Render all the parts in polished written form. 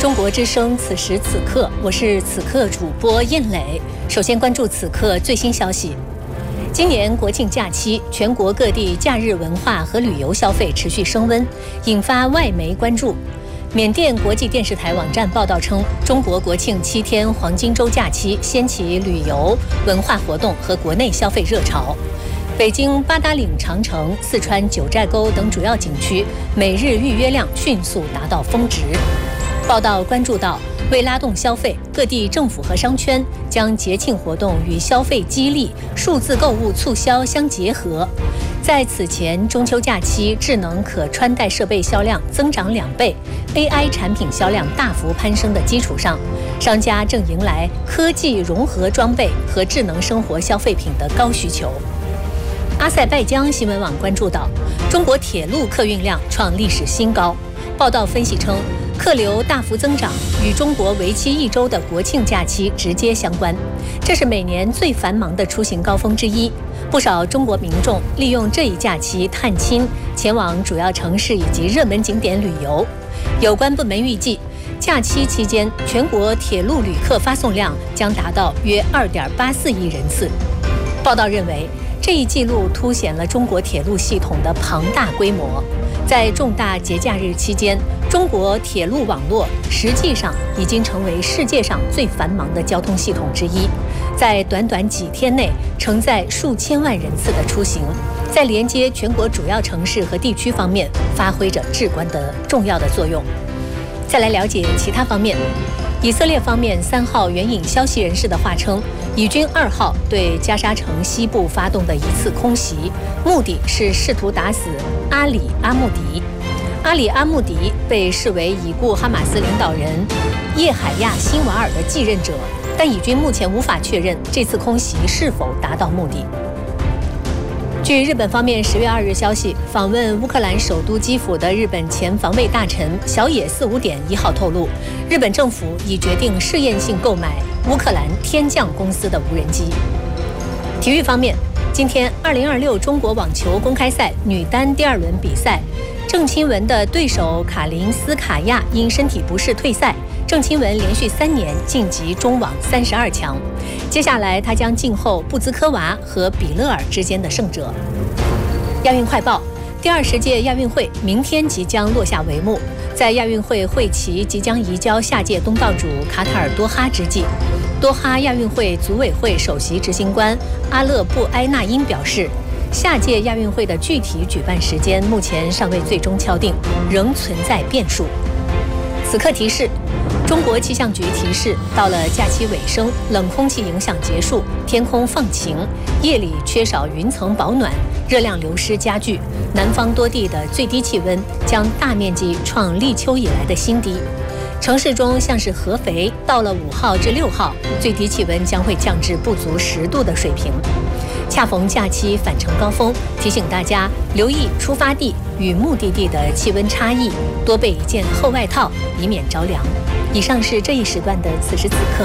中国之声，此时此刻，我是此刻主播燕磊。首先关注此刻最新消息。今年国庆假期，全国各地假日文化和旅游消费持续升温，引发外媒关注。缅甸国际电视台网站报道称，中国国庆7天黄金周假期掀起旅游、文化活动和国内消费热潮。北京八达岭长城、四川九寨沟等主要景区每日预约量迅速达到峰值。报道关注到，为拉动消费，各地政府和商圈将节庆活动与消费激励、数字购物促销相结合。在此前中秋假期智能可穿戴设备销量增长2倍， AI 产品销量大幅攀升的基础上，商家正迎来科技融合装备和智能生活消费品的高需求。阿塞拜疆新闻网关注到，中国铁路客运量创历史新高。报道分析称，客流大幅增长与中国为期1周的国庆假期直接相关，这是每年最繁忙的出行高峰之一。不少中国民众利用这一假期探亲，前往主要城市以及热门景点旅游。有关部门预计，假期期间全国铁路旅客发送量将达到约2.84亿人次。报道认为，这一记录凸显了中国铁路系统的庞大规模。在重大节假日期间，中国铁路网络实际上已经成为世界上最繁忙的交通系统之一，在短短几天内承载数千万人次的出行，在连接全国主要城市和地区方面发挥着至关的重要的作用。再来了解其他方面。以色列方面3号援引消息人士的话称，以军2号对加沙城西部发动的一次空袭，目的是试图打死阿里·阿穆迪。阿里·阿穆迪被视为已故哈马斯领导人叶海亚·辛瓦尔的继任者，但以军目前无法确认这次空袭是否达到目的。据日本方面10月2日消息，访问乌克兰首都基辅的日本前防卫大臣小野四五点1号透露，日本政府已决定试验性购买乌克兰天降公司的无人机。体育方面，今天2026中国网球公开赛女单第2轮比赛，郑钦文的对手卡林斯卡娅因身体不适退赛，郑钦文连续3年晋级中网32强。接下来，他将静候布兹科娃和比勒尔之间的胜者。亚运快报：第20届亚运会明天即将落下帷幕。在亚运会会旗即将移交下届东道主卡塔尔多哈之际，多哈亚运会组委会首席执行官阿勒布埃纳因表示，下届亚运会的具体举办时间目前尚未最终敲定，仍存在变数。此刻提示：中国气象局提示，到了假期尾声，冷空气影响结束，天空放晴，夜里缺少云层保暖，热量流失加剧，南方多地的最低气温将大面积创立秋以来的新低。城市中像是合肥，到了5号至6号，最低气温将会降至不足10度的水平。恰逢假期返程高峰，提醒大家留意出发地与目的地的气温差异，多备一件厚外套，以免着凉。以上是这一时段的此时此刻。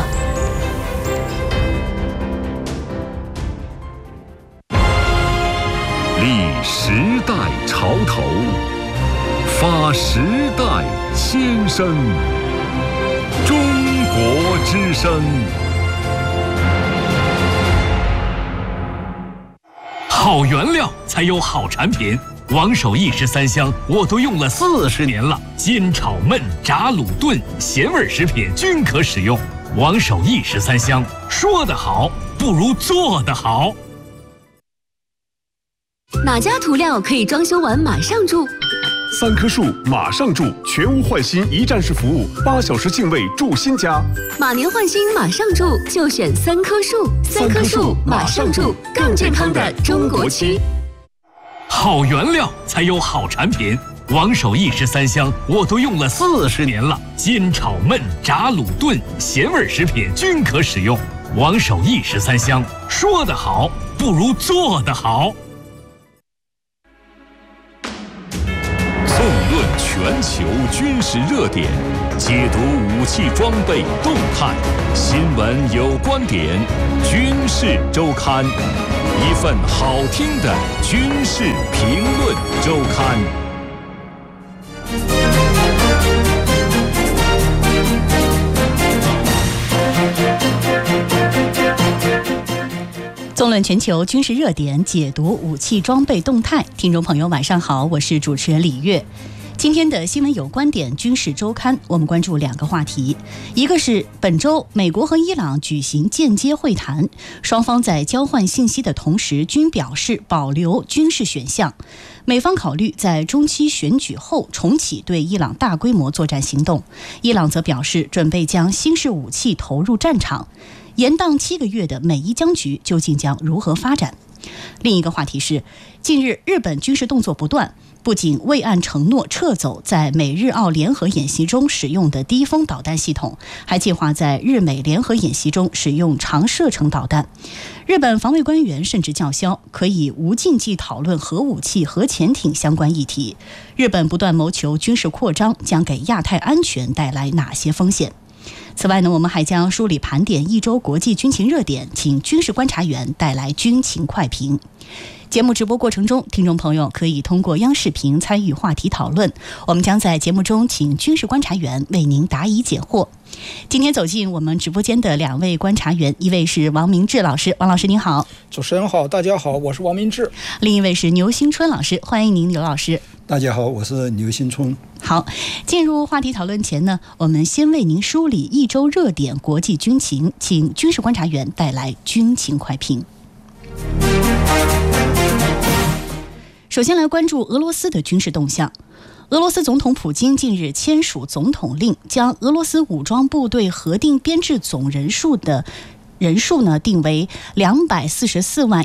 立时代潮头，发时代先声。中国之声。 好原料才有好产品，王守义13香我都用了40年了，煎炒焖炸卤炖咸味食品均可使用。王守义13香，说得好不如做得好。 哪家涂料可以装修完马上住 ？3棵树马上住，全屋换新一站式服务，8小时净位住新家。 马年换新马上住，就选3棵树。3棵树马上住，更健康的中国区。 好原料才有好产品，王守义13香我都用了40年了，煎炒焖炸卤炖咸味食品均可使用。王守义13香，说得好不如做得好。 纵论全球军事热点，解读武器装备动态，新闻有观点，军事周刊，一份好听的军事评论周刊。 论全球军事热点，解读武器装备动态。听众朋友晚上好，我是主持人李月。今天的新闻有观点军事周刊，我们关注2个话题。一个是本周美国和伊朗举行间接会谈，双方在交换信息的同时均表示保留军事选项。美方考虑在中期选举后重启对伊朗大规模作战行动，伊朗则表示准备将新式武器投入战场。延宕7个月的美伊僵局究竟将如何发展？另一个话题是，近日日本军事动作不断，不仅未按承诺撤走在美日澳联合演习中使用的低风导弹系统，还计划在日美联合演习中使用长射程导弹。日本防卫官员甚至叫嚣，可以无禁忌讨论核武器、核潜艇相关议题。日本不断谋求军事扩张，将给亚太安全带来哪些风险？此外呢，我们还将梳理盘点一周国际军情热点，请军事观察员带来军情快评。节目直播过程中，听众朋友可以通过央视频参与话题讨论，我们将在节目中请军事观察员为您答疑解惑。今天走进我们直播间的2位观察员，一位是王明志老师，王老师您好。 主持人好，大家好，我是王明志。 另一位是牛新春老师，欢迎您，牛老师。 大家好，我是牛新春。 好，进入话题讨论前呢，我们先为您梳理一周热点国际军情，请军事观察员带来军情快评。首先来关注俄罗斯的军事动向。俄罗斯总统普京近日签署总统令，将俄罗斯武装部队核定编制总人数定为244万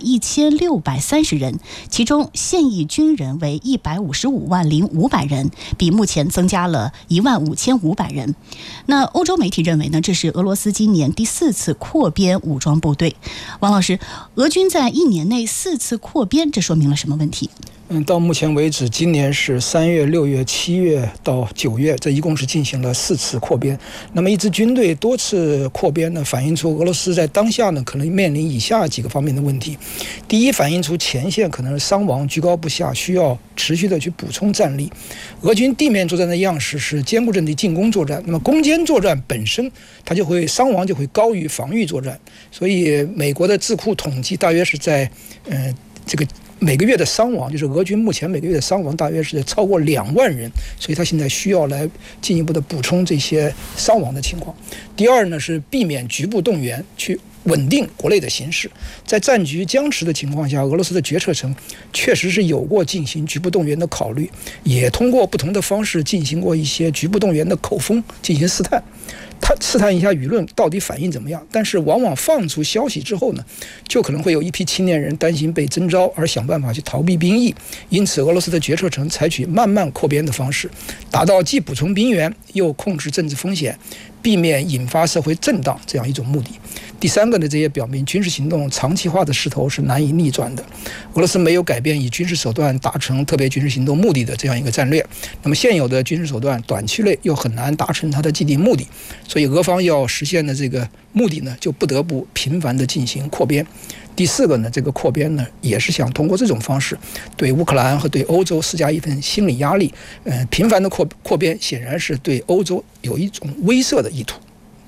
1630人，其中现役军人为155万0500人，比目前增加了15500人。那欧洲媒体认为呢，这是俄罗斯今年第4次扩编武装部队。王老师，俄军在1年内4次扩编，这说明了什么问题？ 到目前为止，今年是3月、6月、7月到9月，这一共是进行了4次扩编。那么一支军队多次扩编呢，反映出俄罗斯在当下呢可能面临以下几个方面的问题。第一，反映出前线可能伤亡居高不下，需要持续的去补充战力。俄军地面作战的样式是坚固阵地进攻作战，那么攻坚作战本身它就会伤亡就会高于防御作战，所以美国的智库统计大约是在这个每个月的伤亡，就是俄军目前每个月的伤亡大约是超过2万人，所以他现在需要来进一步的补充这些伤亡的情况。第二呢，是避免局部动员，去稳定国内的形势。在战局僵持的情况下，俄罗斯的决策层确实是有过进行局部动员的考虑，也通过不同的方式进行过一些局部动员的口风进行试探。他试探一下舆论到底反应怎么样，但是往往放出消息之后呢，就可能会有一批青年人担心被征召而想办法去逃避兵役，因此俄罗斯的决策层采取慢慢扩编的方式，达到既补充兵员又控制政治风险，避免引发社会震荡这样一种目的。第三个呢，这也表明军事行动长期化的势头是难以逆转的。俄罗斯没有改变以军事手段达成特别军事行动目的的这样一个战略，那么现有的军事手段短期内又很难达成它的既定目的，所以俄方要实现的这个目的呢，就不得不频繁的进行扩编。第四个呢，这个扩编呢，也是想通过这种方式对乌克兰和对欧洲施加一份心理压力。频繁的扩编显然是对欧洲有一种威慑的意图。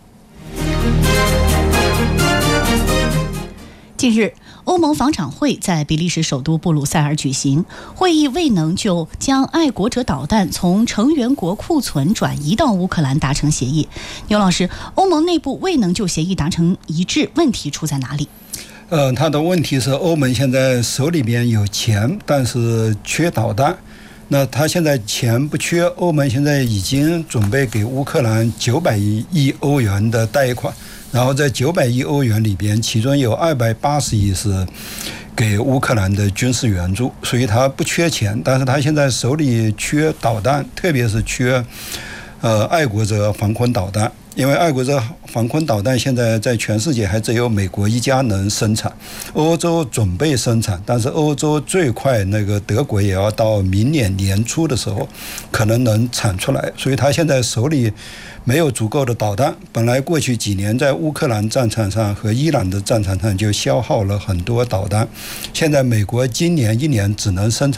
近日，欧盟防长会在比利时首都布鲁塞尔举行，会议未能就将爱国者导弹从成员国库存转移到乌克兰达成协议。牛老师，欧盟内部未能就协议达成一致，问题出在哪里？ 它的问题是欧盟现在手里边有钱，但是缺导弹。那他现在钱不缺，欧盟现在已经准备给乌克兰900亿欧元的贷款，然后在900亿欧元里边，其中有280亿是给乌克兰的军事援助，所以他不缺钱，但是他现在手里缺导弹，特别是缺爱国者防空导弹。因为爱国者防空导弹现在在全世界还只有美国一家能生产，欧洲准备生产，但是欧洲最快那个德国也要到明年年初的时候可能能产出来，所以他现在手里没有足够的导弹。本来过去几年在乌克兰战场上和伊朗的战场上就消耗了很多导弹，现在美国今年1年只能生产